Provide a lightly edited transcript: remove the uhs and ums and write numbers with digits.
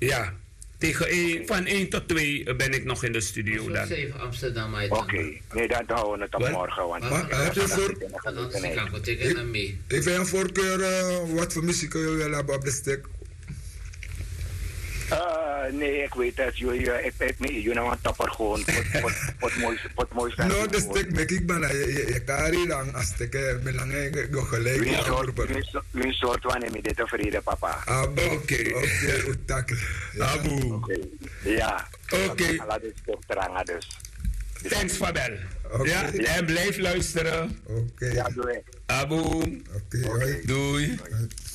Ja, van 1 tot 2 ben ik nog in de studio dan. 7 Amsterdam. Oké, nee, dan houden we het op morgen. Want heb je voor... Ik vind een voorkeur, wat voor muziek jullie wel hebben op de stick? Nee, ik weet het. Jullie een topper gewoon. Wat mooi zijn. No, de stick ben ik bijna. Je kan hier lang als ik belangrijk nog gelijk. Een soort van in dit tevreden, papa. Oké, oké. Abu. Ja. Oké. Dus. Thanks, Fabel. Ja, en blijf luisteren. Oké. Ja, doei. Abu. Oké, hoi. Doei.